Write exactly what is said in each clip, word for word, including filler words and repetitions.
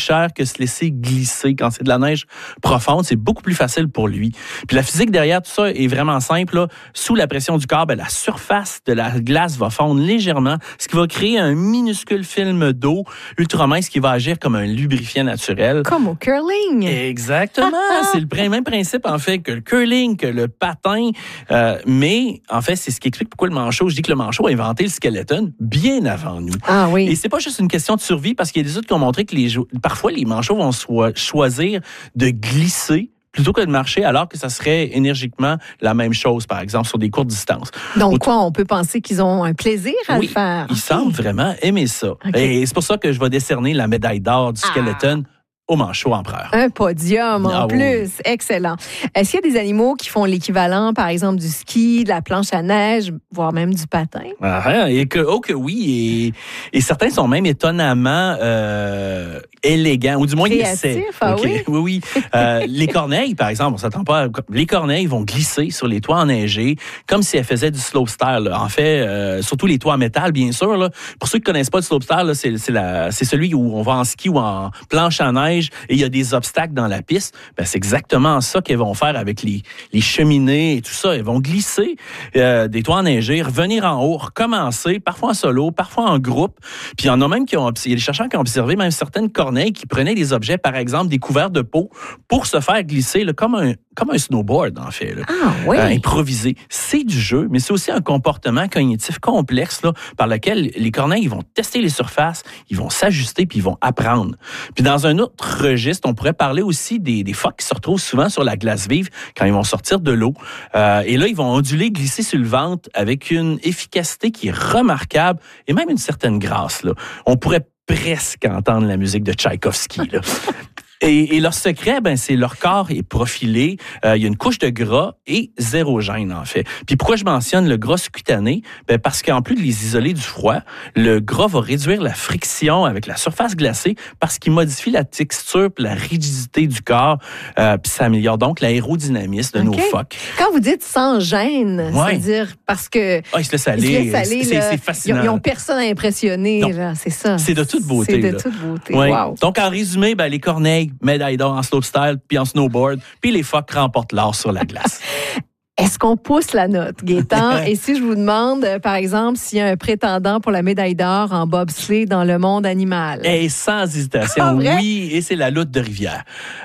cher que se laisser glisser. Quand c'est de la neige profonde, c'est beaucoup plus facile pour lui. Puis la physique derrière tout ça est vraiment simple. Là. Sous la pression du corps, ben, la surface de la glace va fondre légèrement, ce qui va créer un minuscule film d'eau ultra mince qui va agir comme un lubrifiant naturel. Comme au curling. Exactement. C'est le même principe, en fait, que le curling, que le patin. Euh, mais, en fait, c'est ce qui explique pourquoi le manchot. Je dis que le manchot a inventé le skeleton bien avant nous. Ah oui. Et c'est pas juste une question de survie, parce qu'il y a des études qui ont montré que les, parfois, les manchots vont so- choisir de glisser plutôt que de marcher, alors que ça serait énergiquement la même chose, par exemple, sur des courtes distances. Donc Autre... quoi, on peut penser qu'ils ont un plaisir à oui, le faire? Ils semblent vraiment aimer ça. Okay. Et c'est pour ça que je vais décerner la médaille d'or du skeleton ah. au manchot empereur. Un podium en ah, plus. Oui. Excellent. Est-ce qu'il y a des animaux qui font l'équivalent, par exemple, du ski, de la planche à neige, voire même du patin? Ah, et que, oh que oui. Et, et certains sont même étonnamment euh, élégants, ou du moins ils essaient. Ah, okay. oui? Oui, oui. Euh, les corneilles, par exemple, on s'attend pas à... Les corneilles vont glisser sur les toits enneigés comme si elles faisaient du slopestyle. Là. En fait, euh, surtout les toits en métal, bien sûr. Là. Pour ceux qui ne connaissent pas le slopestyle, là, c'est, c'est, la, c'est celui où on va en ski ou en planche à neige et il y a des obstacles dans la piste. Ben, c'est exactement ça qu'elles vont faire avec les, les cheminées et tout ça. Elles vont glisser euh, des toits enneigés, revenir en haut, recommencer, parfois en solo, parfois en groupe. Puis il y en a même qui ont... Il y a des chercheurs qui ont observé même certaines corneilles qui prenaient des objets, par exemple des couverts de peau, pour se faire glisser là, comme, un, comme un snowboard, en fait. Là. Ah, oui. Euh, improvisé. C'est du jeu, mais c'est aussi un comportement cognitif complexe là, par lequel les corneilles ils vont tester les surfaces, ils vont s'ajuster puis ils vont apprendre. Puis dans un autre registre, on pourrait parler aussi des, des phoques qui se retrouvent souvent sur la glace vive quand ils vont sortir de l'eau. Euh, et là, ils vont onduler, glisser sur le ventre avec une efficacité qui est remarquable et même une certaine grâce. Là. On pourrait presque entendre la musique de Tchaïkovski. Là. Et, et leur secret, ben, c'est leur corps est profilé. Euh, il y a une couche de gras et zéro gêne, en fait. Puis pourquoi je mentionne le gras cutané? Ben, parce qu'en plus de les isoler du froid, le gras va réduire la friction avec la surface glacée parce qu'il modifie la texture et la rigidité du corps. Euh, puis ça améliore donc l'aérodynamisme de okay. nos phoques. Quand vous dites sans gêne, ouais. c'est-à-dire parce que... Ah, ils se laissent aller. Ils se laissent aller c'est, là, c'est fascinant. Ils n'ont personne à impressionner, là, c'est ça. C'est de toute beauté. C'est de là. toute beauté, ouais. wow. Donc, en résumé, ben, les corneilles, médaille d'or en slopestyle, puis en snowboard, puis les phoques remportent l'or sur la glace. Est-ce qu'on pousse la note, Gaétan? Et si je vous demande, par exemple, s'il y a un prétendant pour la médaille d'or en bobsleigh dans le monde animal? Et sans hésitation, ah, oui, et c'est la Loutre de Rivière.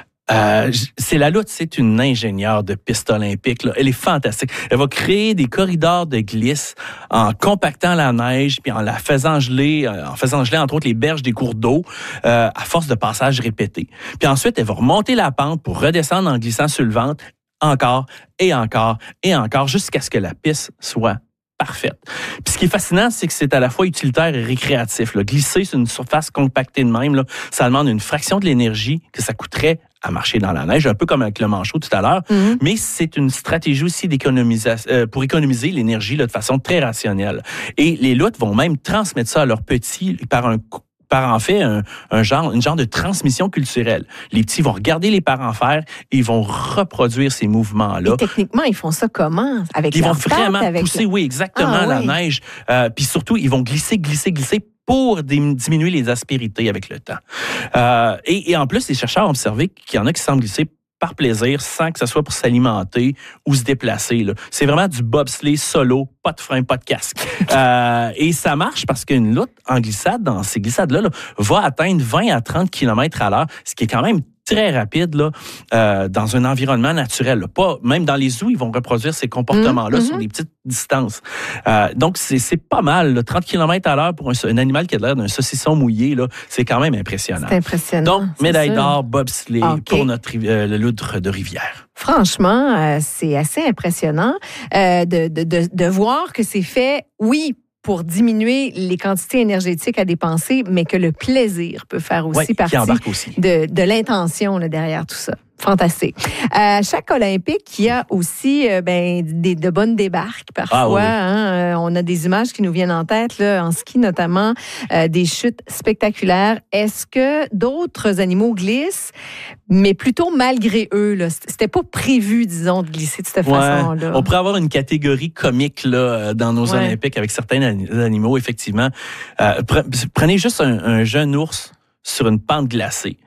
Euh, c'est la Loutre, c'est une ingénieure de piste olympique. Là. Elle est fantastique. Elle va créer des corridors de glisse en compactant la neige puis en la faisant geler, en faisant geler entre autres les berges des cours d'eau euh, à force de passages répétés. Puis ensuite, elle va remonter la pente pour redescendre en glissant sur le ventre encore et encore et encore jusqu'à ce que la piste soit parfaite. Puis ce qui est fascinant, c'est que c'est à la fois utilitaire et récréatif. Là. Glisser sur une surface compactée de même, là, ça demande une fraction de l'énergie que ça coûterait à marcher dans la neige, un peu comme avec le manchot tout à l'heure, mm-hmm. mais c'est une stratégie aussi d'économisation, euh, pour économiser l'énergie là, de façon très rationnelle. Et les loutres vont même transmettre ça à leurs petits par un par en fait un, un genre, une genre de transmission culturelle. Les petits vont regarder les parents faire et ils vont reproduire ces mouvements-là. Et techniquement, ils font ça comment? Avec Ils vont pattes, vraiment avec pousser, le... oui, exactement, ah, la oui. neige. Euh, puis surtout, ils vont glisser, glisser, glisser pour diminuer les aspérités avec le temps. Euh, et, et en plus, les chercheurs ont observé qu'il y en a qui semblent glisser par plaisir, sans que ce soit pour s'alimenter ou se déplacer. Là. C'est vraiment du bobsleigh solo, pas de frein, pas de casque. euh, et ça marche parce qu'une loutre en glissade, dans ces glissades-là, là, va atteindre vingt à trente kilomètres à l'heure, ce qui est quand même très rapide là, euh, dans un environnement naturel. Là. Pas, même dans les zoos, ils vont reproduire ces comportements-là mmh, sur mmh. des petites distances. Euh, donc, c'est, c'est pas mal. Là. trente kilomètres à l'heure pour un, un animal qui a l'air d'un saucisson mouillé, là, c'est quand même impressionnant. C'est impressionnant. Donc, médaille d'or, bobsleigh okay. pour notre euh, le loutre de Rivière. Franchement, euh, c'est assez impressionnant euh, de, de, de, de voir que c'est fait, oui, pour diminuer les quantités énergétiques à dépenser, mais que le plaisir peut faire aussi ouais, partie aussi. De, de l'intention là, derrière tout ça. Fantastique. À chaque Olympique, il y a aussi euh, ben, des, de bonnes débarques parfois. Ah, oui. hein, euh, on a des images qui nous viennent en tête, là, en ski notamment, euh, des chutes spectaculaires. Est-ce que d'autres animaux glissent, mais plutôt malgré eux? Là, c'était pas prévu, disons, de glisser de cette ouais. façon-là. On pourrait avoir une catégorie comique là, dans nos ouais. Olympiques avec certains animaux, effectivement. Euh, prenez juste un, un jeune ours sur une pente glacée.